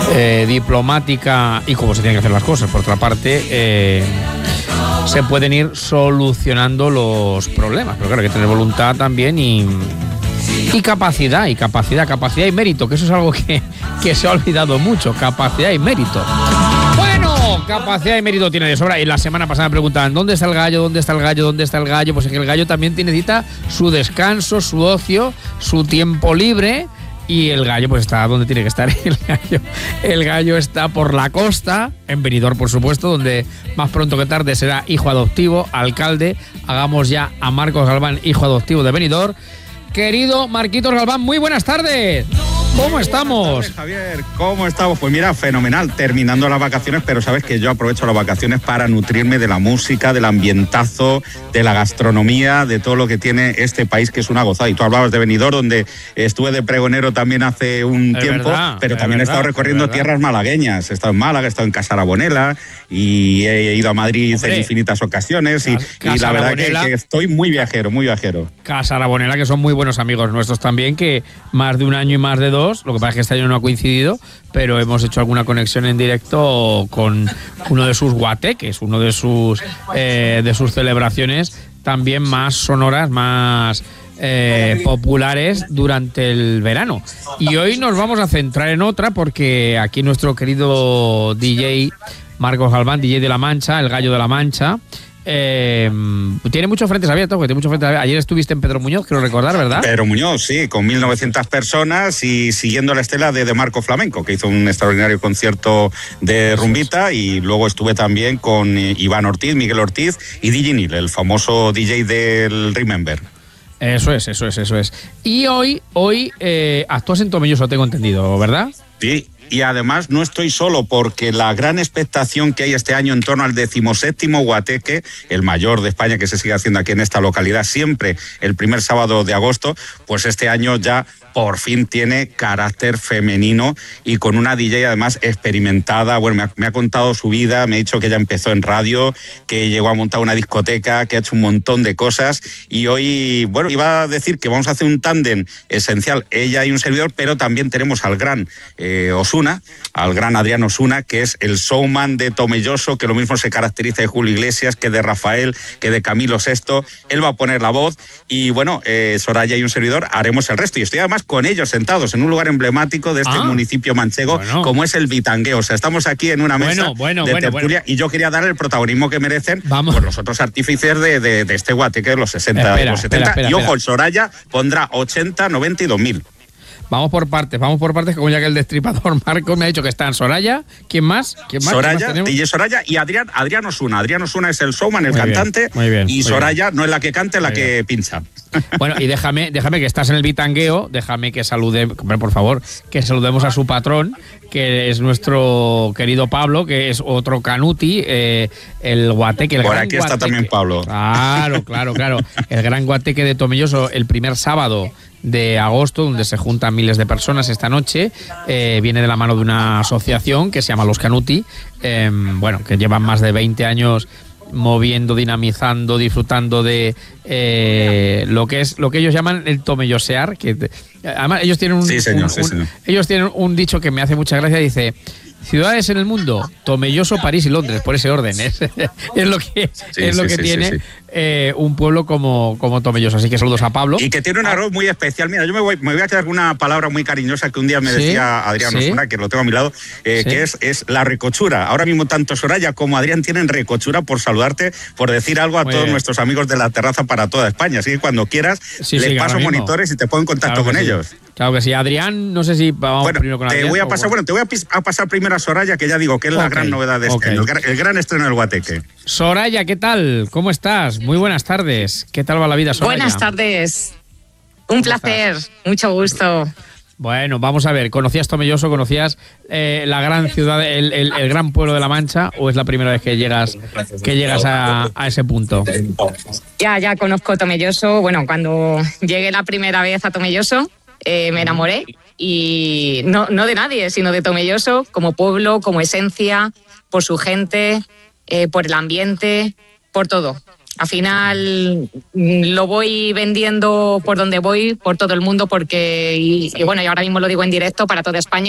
diplomática y cómo se tienen que hacer las cosas. Por otra parte, se pueden ir solucionando los problemas, pero claro, hay que tener voluntad también y capacidad y mérito, que eso es algo que se ha olvidado mucho, capacidad y mérito. Bueno, capacidad y mérito tiene de sobra. Y la semana pasada me preguntaban, ¿dónde está el gallo? ¿Dónde está el gallo? ¿Dónde está el gallo? Pues es que el gallo también necesita su descanso, su ocio, su tiempo libre. Y el gallo pues está donde tiene que estar. El gallo está por la costa, en Benidorm, por supuesto, donde más pronto que tarde será hijo adoptivo, alcalde. Hagamos ya a Marcos Galván hijo adoptivo de Benidorm. Querido Marquitos Galván, muy buenas tardes. ¿Cómo estamos? Buenas tardes, Javier, ¿cómo estamos? Pues mira, fenomenal, terminando las vacaciones, pero sabes que yo aprovecho las vacaciones para nutrirme de la música, del ambientazo, de la gastronomía, de todo lo que tiene este país, que es una gozada. Y tú hablabas de Benidorm, donde estuve de pregonero también hace un tiempo, pero también he estado recorriendo tierras malagueñas. He estado en Málaga, he estado en Casarabonela y he ido a Madrid en infinitas ocasiones y la verdad que estoy muy viajero, muy viajero. Casarabonela, que son muy buenos amigos nuestros también, que más de un año y más de 2, lo que pasa es que este año no ha coincidido, pero hemos hecho alguna conexión en directo con uno de sus guateques, uno de sus celebraciones también más sonoras, más populares durante el verano. Y hoy nos vamos a centrar en otra, porque aquí nuestro querido DJ Marcos Galván, DJ de La Mancha, el Gallo de La Mancha, tiene muchos frentes abiertos, Ayer estuviste en Pedro Muñoz, quiero recordar, ¿verdad? Pedro Muñoz, sí, con 1.900 personas y siguiendo la estela de Marco Flamenco, que hizo un extraordinario concierto de rumbita, y luego estuve también con Iván Ortiz, Miguel Ortiz y DJ Nil, el famoso DJ del Remember. Eso es. Y hoy actúas en Tomelloso, tengo entendido, ¿verdad? Sí. Y además no estoy solo, porque la gran expectación que hay este año en torno al 17º guateque, el mayor de España, que se sigue haciendo aquí en esta localidad, siempre el primer sábado de agosto, pues este año ya por fin tiene carácter femenino y con una DJ además experimentada. Bueno, me ha contado su vida, me ha dicho que ella empezó en radio, que llegó a montar una discoteca, que ha hecho un montón de cosas, y hoy, bueno, iba a decir que vamos a hacer un tándem esencial, ella y un servidor, pero también tenemos al gran Osuna, al gran Adrián Osuna, que es el showman de Tomelloso, que lo mismo se caracteriza de Julio Iglesias, que de Rafael, que de Camilo VI. Él va a poner la voz y bueno, Soraya y un servidor haremos el resto. Y estoy además con ellos sentados en un lugar emblemático de este municipio manchego, como es el Bitangueo. O sea, estamos aquí en una mesa de tertulia y yo quería dar el protagonismo que merecen por los otros artífices de este guateque de los 60 y los 70. Y ojo, el Soraya pondrá 80, 90 y 2000. Vamos por partes, como ya que el destripador Marco me ha dicho que está en Soraya. ¿Quién más? Soraya, DJ Soraya y Adrián Osuna. Adrián Osuna es el showman, el cantante, y Soraya no es la que canta, es la que pincha. Bueno, y déjame que estás en el Bitangueo, déjame que por favor, que saludemos a su patrón, que es nuestro querido Pablo, que es otro Canuti, el guateque. Por aquí está también Pablo. Claro. El gran guateque de Tomelloso, el primer sábado de agosto, donde se juntan miles de personas esta noche, viene de la mano de una asociación que se llama Los Canuti, que llevan más de 20 años moviendo, dinamizando, disfrutando de lo que ellos llaman el tomellosear, que además ellos tienen ellos tienen un dicho que me hace mucha gracia, dice: ciudades en el mundo, Tomelloso, París y Londres, por ese orden. Es lo que tiene un pueblo como Tomelloso. Así que saludos a Pablo. Y que tiene un arroz muy especial. Mira, yo me voy a quedar con una palabra muy cariñosa que un día me decía Adrián Osuna, que lo tengo a mi lado, que es la recochura. Ahora mismo tanto Soraya como Adrián tienen recochura por saludarte, por decir algo a todos nuestros amigos de la terraza para toda España. Así que cuando quieras, les paso monitores y te pongo en contacto con ellos. Claro que sí. Adrián, no sé si vamos primero con Adrián. Te voy a pasar primero a Soraya, que ya digo que es la gran novedad de este año, el gran estreno del guateque. Soraya, ¿qué tal? ¿Cómo estás? Muy buenas tardes. ¿Qué tal va la vida, Soraya? Buenas tardes. Un placer, mucho gusto. Bueno, vamos a ver, ¿conocías Tomelloso? ¿Conocías la gran ciudad, el gran pueblo de La Mancha? ¿O es la primera vez que llegas a ese punto? Ya conozco Tomelloso. Bueno, cuando llegué la primera vez a Tomelloso, me enamoré. Y no de nadie, sino de Tomelloso como pueblo, como esencia, por su gente, por el ambiente, por todo. Al final lo voy vendiendo por donde voy, por todo el mundo, porque, y ahora mismo lo digo en directo para toda España,